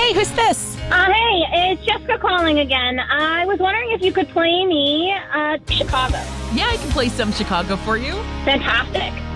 Hey, who's this? Hey, it's Jessica calling again. I was wondering if you could play me Chicago. Yeah, I can play some Chicago for you. Fantastic.